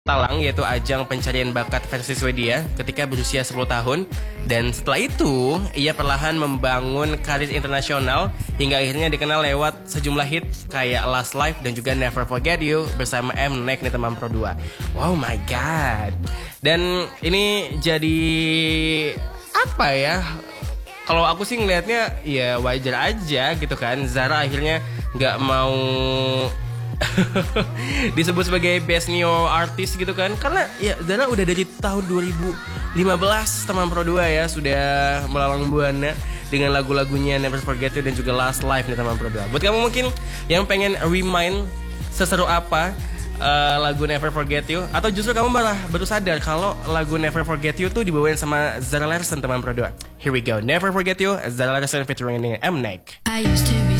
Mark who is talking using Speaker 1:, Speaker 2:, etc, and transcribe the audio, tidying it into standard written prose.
Speaker 1: Talang, yaitu ajang pencarian bakat versi Swedia ketika berusia 10 tahun. Dan setelah itu, ia perlahan membangun karir internasional hingga akhirnya dikenal lewat sejumlah hit kayak Last Life dan juga Never Forget You bersama Mnek nih teman Pro 2. Wow my god. Dan ini jadi apa ya? Kalau aku sih ngelihatnya ya wajar aja gitu kan. Zara akhirnya nggak mau disebut sebagai best new artist gitu kan, karena ya Zara udah dari tahun 2015 teman Pro 2 ya, sudah melalang buana dengan lagu-lagunya Never Forget You dan juga Last Life nih teman Pro 2. Buat kamu mungkin yang pengen remind seseru apa lagu Never Forget You, atau justru kamu malah baru sadar kalau lagu Never Forget You tuh dibawain sama Zara Larsson teman Pro 2. Here we go, Never Forget You, Zara Larsson featuring Mnek.
Speaker 2: I used to be